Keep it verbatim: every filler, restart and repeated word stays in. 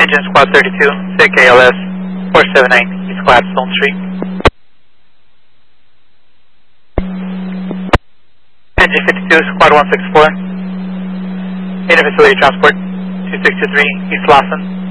Engine Squad thirty-two, C K L S four seven nine, East Gladstone Street. Engine fifty-two, Squad one six four, interfacility transport two six two three, East Lawson.